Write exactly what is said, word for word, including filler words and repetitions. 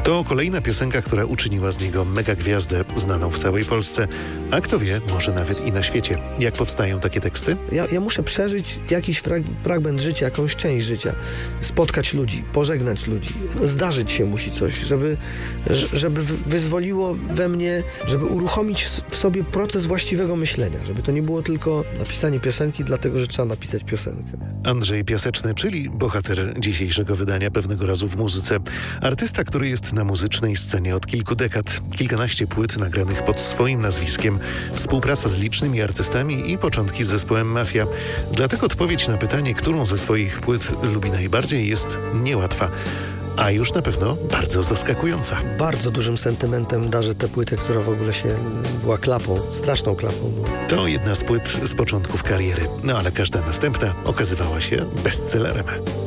To kolejna piosenka, która uczyniła z niego megagwiazdę znaną w całej Polsce, a kto wie, może nawet i na świecie. Jak powstają takie teksty? Ja, ja muszę przeżyć jakiś frag fragment życia, jakąś część życia, spotkać ludzi, pożegnać ludzi. Zdarzyć się musi coś, żeby, żeby wyzwoliło we mnie, żeby uruchomić w sobie proces właściwego myślenia, żeby to nie było tylko napisanie piosenki, dlatego że trzeba napisać piosenkę. Andrzej Piaseczny, czyli bohater dzisiejszego wydania Pewnego razu w muzyce. Artysta, który jest na muzycznej scenie od kilku dekad, kilkanaście płyt nagranych pod swoim nazwiskiem, współpraca z licznymi artystami i początki z zespołem Mafia. Dlatego odpowiedź na pytanie, którą ze swoich płyt lubi najbardziej, jest niełatwa, a już na pewno bardzo zaskakująca. Bardzo dużym sentymentem darzę tę płytę, która w ogóle się była klapą, straszną klapą. To jedna z płyt z początków kariery, no ale każda następna okazywała się bestsellerem.